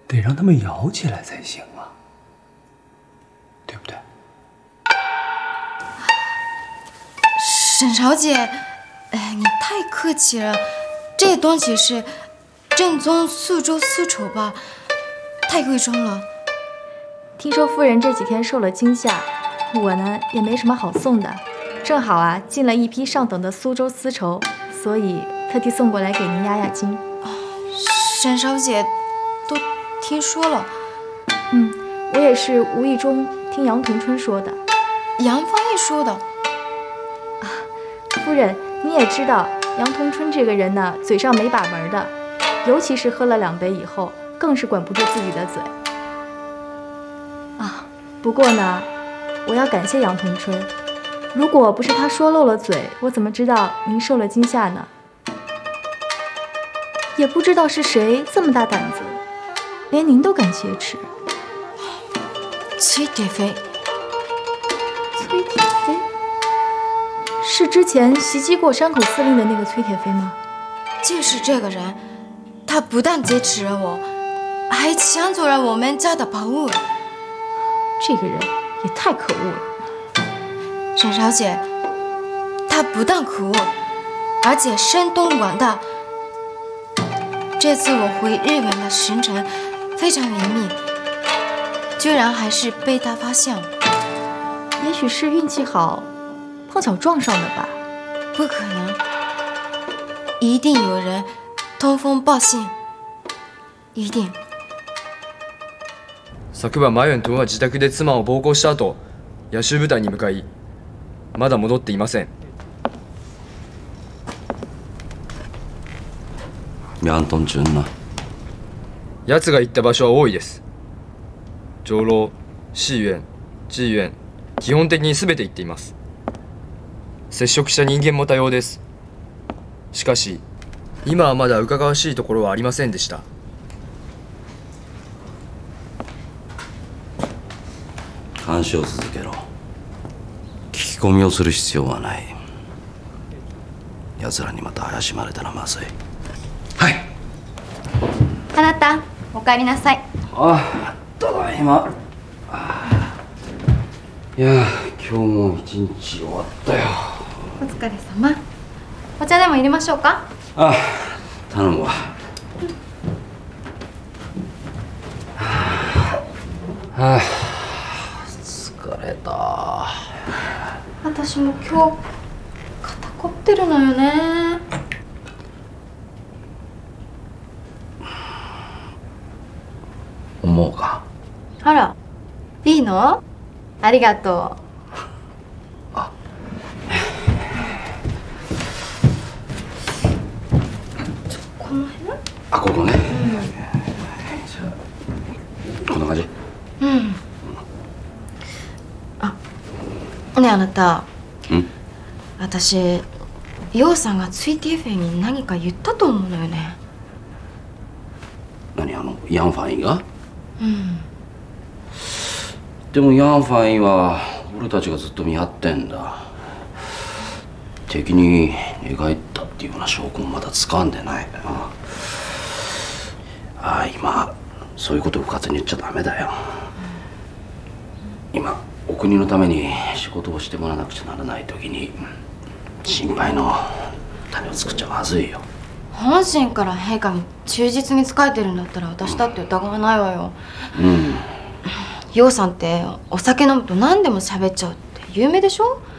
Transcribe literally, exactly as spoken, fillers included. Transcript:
得让他们摇起来才行啊，对不对？ 沈小姐，哎，你太客气了，这东西是正宗苏州丝绸吧，太贵重了。 听说夫人这几天受了惊吓，我呢也没什么好送的，正好啊进了一批上等的苏州丝绸，所以特地送过来给您压压惊。 沈小姐都听说了。 嗯，我也是无意中听杨同春说的。 杨芳一说的。 啊，夫人，你也知道杨同春这个人呢，嘴上没把门的，尤其是喝了两杯以后，更是管不住自己的嘴。啊，不过呢，我要感谢杨同春，如果不是他说漏了嘴，我怎么知道您受了惊吓呢？也不知道是谁这么大胆子，连您都敢劫持。 崔铁飞， 崔铁飞是之前袭击过山口司令的那个崔铁飞吗？ 就是这个人，他不但劫持了我，还抢走了我们家的宝物。 这个人也太可恶了。 沈小姐，他不但可恶，而且声东莞大。这次我回日本的行程非常灵敏，居然还是被他发现了。 也许是运气好，碰巧撞上的吧。 不可能，一定有人通风报信，一定。 昨晩マヨン君は自宅で妻を暴行した後、野襲部隊に向かい、まだ戻っていません。 ヤントンチュンな。 奴が行った場所は多いです。上楼、C院、G院、基本的に全て行っています。接触した人間も多様です。しかし今はまだ疑わしいところはありませんでした。 監視を続けろ。聞き込みをする必要はない。奴らにまた怪しまれたらまずい。 はい。 あなた、お帰りなさい。 あ、ただいま。いや、今日も一日終わったよ。 お疲れ様。お茶でも入れましょうか？ あ、頼むわ。はあ、疲れた。 私も今日肩こってるのよね。 思うか？ あら、いいの？ありがとう。 あ、 この辺？ あ、ここね。うん、こんな感じ？ うん。あ、ねえあなた。 うん？ 私、陽さんがツイティフェに何か言ったと思うのよね。 何、あのヤンファインが？ うん。 でもヤンファインは俺たちがずっと見張ってんだ。敵に寝返ったっていうような証拠もまだ掴んでない。ああ、今そういうことをうかつに言っちゃダメだよ。今お国のために仕事をしてもらわなくちゃならない時に心配の種を作っちゃまずいよ。 本心から陛下に忠実に仕えてるんだったら私だって疑わないわよ。 うん。 陽さんってお酒飲むと何でも喋っちゃうって有名でしょ。